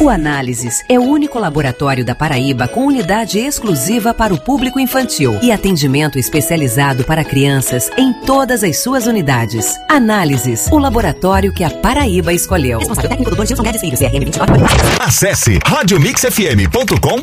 O Análises é o único laboratório da Paraíba com unidade exclusiva para o público infantil e atendimento especializado para crianças em todas as suas unidades. Análises, o laboratório que a Paraíba escolheu. Responsável técnico Dr. Gilson Guedes Filho, CRM 24. Acesse radiomixfm.com.br